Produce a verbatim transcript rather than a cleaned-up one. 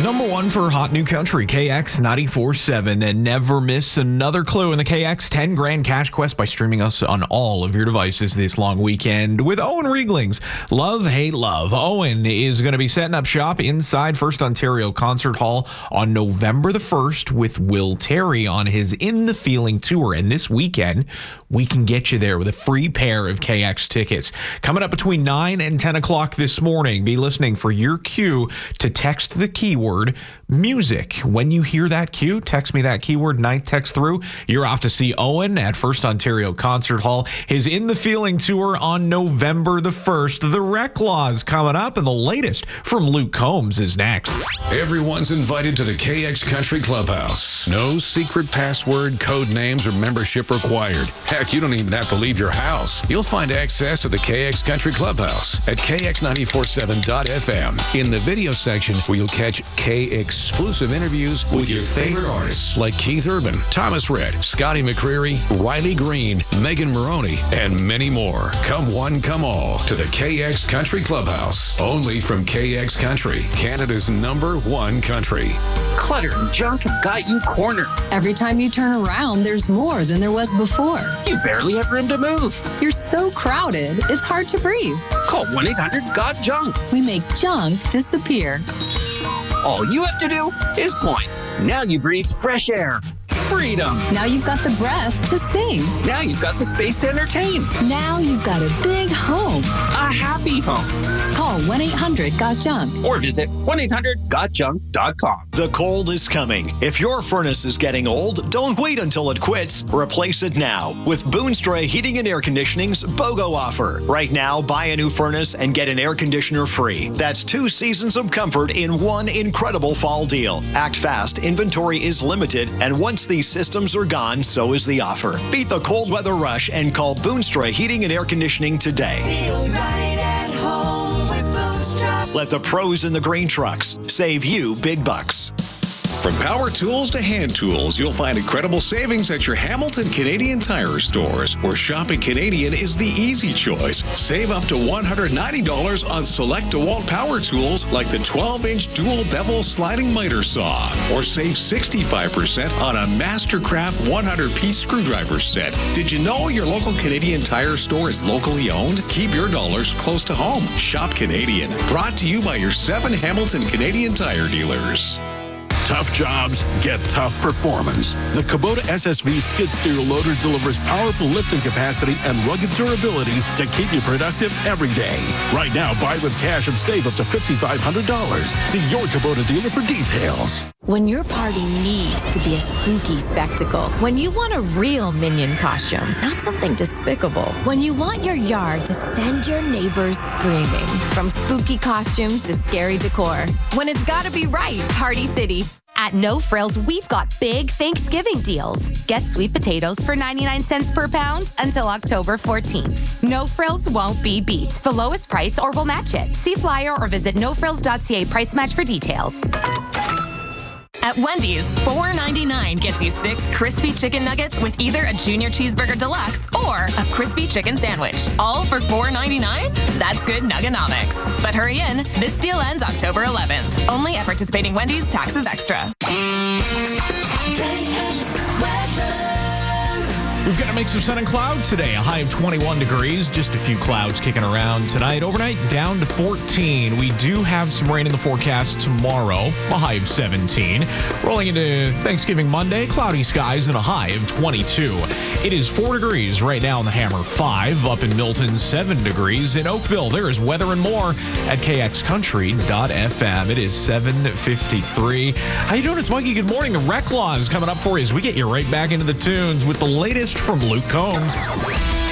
Number one for Hot New Country, K X ninety-four point seven. And never miss another clue in the K X ten grand cash quest by streaming us on all of your devices this long weekend with Owen Rieglings. Love, hate, love. Owen is going to be setting up shop inside First Ontario Concert Hall on November the first with Will Terry on his In the Feeling tour. And this weekend, we can get you there with a free pair of K X tickets. Coming up between nine and ten o'clock this morning, be listening for your cue to text the keyword music. When you hear that cue, text me that keyword, ninth text through. You're off to see Owen at First Ontario Concert Hall. His In the Feeling tour on November the first. The Reclaws coming up, and the latest from Luke Combs is next. Everyone's invited to the K X Country Clubhouse. No secret password, code names, or membership required. Heck, you don't even have to leave your house. You'll find access to the K X Country Clubhouse at K X ninety-four point seven dot F M. In the video section, where you'll catch K exclusive interviews with your favorite artists like Keith Urban, Thomas Rhett, Scotty McCreery, Riley Green, Megan Maroney, and many more. Come one, come all to the K X Country Clubhouse. Only from K X Country, Canada's number one country. Clutter and junk have got you cornered. Every time you turn around, there's more than there was before. You barely have room to move. You're so crowded, it's hard to breathe. Call one eight hundred got junk. We make junk disappear. All you have to do is point. Now you breathe fresh air. Freedom. Now you've got the breath to sing. Now you've got the space to entertain. Now you've got a big home. A happy home. Call one eight hundred got junk. Or visit one eight hundred got junk dot com. The cold is coming. If your furnace is getting old, don't wait until it quits. Replace it now with Boonstra Heating and Air Conditioning's BOGO offer. Right now, buy a new furnace and get an air conditioner free. That's two seasons of comfort in one incredible fall deal. Act fast. Inventory is limited, and once these systems are gone, so is the offer. Beat the cold weather rush and call Boonstra Heating and Air Conditioning today. Feel right at home with Boonstra. Let the pros in the green trucks save you big bucks. From power tools to hand tools, you'll find incredible savings at your Hamilton Canadian Tire stores, where shopping Canadian is the easy choice. Save up to one hundred ninety dollars on select DeWalt power tools like the twelve inch dual bevel sliding miter saw, or save sixty-five percent on a Mastercraft one hundred piece screwdriver set. Did you know your local Canadian Tire store is locally owned? Keep your dollars close to home. Shop Canadian. Brought to you by your seven Hamilton Canadian Tire dealers. Tough jobs get tough performance. The Kubota S S V skid steer loader delivers powerful lifting capacity and rugged durability to keep you productive every day. Right now, buy with cash and save up to five thousand five hundred dollars. See your Kubota dealer for details. When your party needs to be a spooky spectacle, when you want a real Minion costume, not something despicable, when you want your yard to send your neighbors screaming, from spooky costumes to scary decor, when it's gotta be right, Party City. At No Frills, we've got big Thanksgiving deals. Get sweet potatoes for ninety-nine cents per pound until October fourteenth. No Frills won't be beat. The lowest price or we'll match it. See flyer or visit no frills dot c a price match for details. At Wendy's, four ninety-nine gets you six crispy chicken nuggets with either a junior cheeseburger deluxe or a crispy chicken sandwich. All for four ninety-nine? That's good nuggenomics. But hurry in, this deal ends October eleventh. Only at participating Wendy's, taxes extra. We've got a mix of sun and cloud today. A high of twenty-one degrees. Just a few clouds kicking around tonight. Overnight, down to fourteen. We do have some rain in the forecast tomorrow. A high of seventeen. Rolling into Thanksgiving Monday, cloudy skies and a high of twenty-two. It is four degrees right now in the Hammer. Five up in Milton. Seven degrees in Oakville. There is weather and more at k x country dot f m. It is seven fifty-three. How you doing? It's Mikey. Good morning. The Reclaws coming up for you as we get you right back into the tunes with the latest from Luke Combs.